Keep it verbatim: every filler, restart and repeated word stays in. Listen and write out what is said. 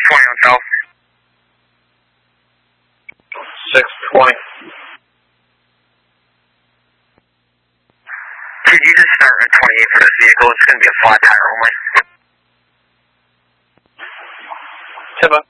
twenty on South. six twenty. Could you just start at twenty-eight for this vehicle? It's going to be a flat tire only. Tipa.